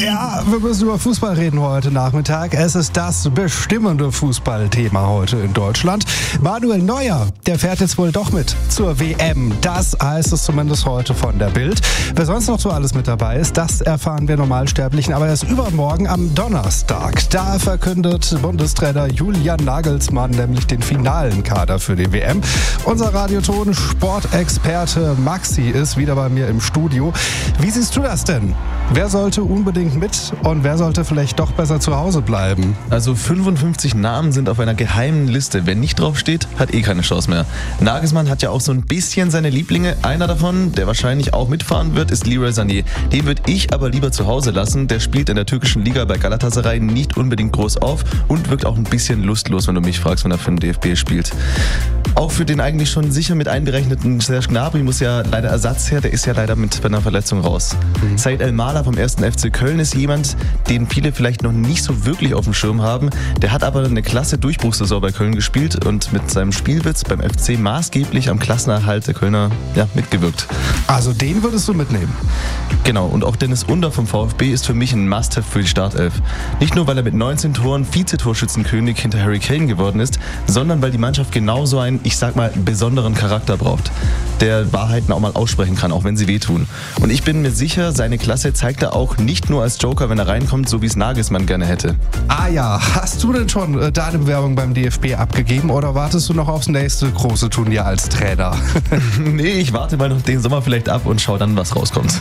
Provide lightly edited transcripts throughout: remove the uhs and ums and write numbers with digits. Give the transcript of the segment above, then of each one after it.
Ja, wir müssen über Fußball reden heute Nachmittag. Es ist das bestimmende Fußballthema heute in Deutschland. Manuel Neuer, der fährt jetzt wohl doch mit zur WM. Das heißt es zumindest heute von der Bild. Wer sonst noch so alles mit dabei ist, das erfahren wir Normalsterblichen aber erst übermorgen am Donnerstag. Da verkündet Bundestrainer Julian Nagelsmann nämlich den finalen Kader für die WM. Unser Radioton-Sportexperte Maxi ist wieder bei mir im Studio. Wie siehst du das denn? Wer sollte unbedingt mit und wer sollte vielleicht doch besser zu Hause bleiben? Also 55 Namen sind auf einer geheimen Liste. Wer nicht drauf steht, hat eh keine Chance mehr. Nagelsmann hat ja auch so ein bisschen seine Lieblinge. Einer davon, der wahrscheinlich auch mitfahren wird, ist Leroy Sané. Den würde ich aber lieber zu Hause lassen. Der spielt in der türkischen Liga bei Galatasaray nicht unbedingt groß auf und wirkt auch ein bisschen lustlos, wenn du mich fragst, wenn er für den DFB spielt. Auch für den eigentlich schon sicher mit einberechneten Serge Gnabry muss ja leider Ersatz her. Der ist ja leider mit einer Verletzung raus. Said El-Mala vom 1. FC Köln ist jemand, den viele vielleicht noch nicht so wirklich auf dem Schirm haben. Der hat aber eine klasse Durchbruchssaison bei Köln gespielt und mit seinem Spielwitz beim FC maßgeblich am Klassenerhalt der Kölner mitgewirkt. Also den würdest du mitnehmen? Genau, und auch Dennis Under vom VfB ist für mich ein Must-have für die Startelf. Nicht nur, weil er mit 19 Toren Vizetorschützenkönig hinter Harry Kane geworden ist, sondern weil die Mannschaft genauso einen, ich sag mal, besonderen Charakter braucht, der Wahrheiten auch mal aussprechen kann, auch wenn sie wehtun. Und ich bin mir sicher, seine Klasse zeigt er auch nicht nur als Joker, wenn er reinkommt, so wie es Nagelsmann gerne hätte. Ah ja, hast du denn schon deine Bewerbung beim DFB abgegeben oder wartest du noch aufs nächste große Turnier als Trainer? Nee, ich warte mal noch den Sommer vielleicht ab und schau dann, was rauskommt.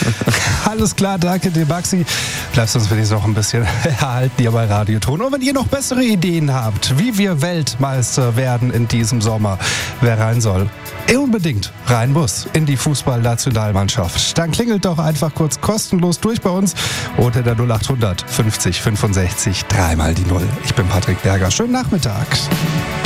Alles klar, danke dir, Maxi. Bleibst uns wenigstens noch ein bisschen erhalten hier bei Radioton. Und wenn ihr noch bessere Ideen habt, wie wir Weltmeister werden in diesem Sommer, wer rein soll, unbedingt rein muss in die Fußballnationalmannschaft, dann klingelt doch einfach kurz kostenlos durch bei uns unter der 0800 50 65 3 mal die 0. Ich bin Patrick Berger. Schönen Nachmittag.